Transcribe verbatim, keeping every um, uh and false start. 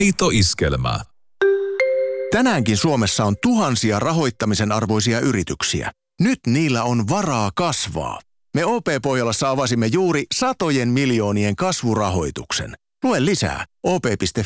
Heittoiskelmä. Tänäänkin Suomessa on tuhansia rahoittamisen arvoisia yrityksiä. Nyt niillä on varaa kasvaa. Me O P-Pohjolassa avasimme juuri satojen miljoonien kasvurahoituksen. Lue lisää o p piste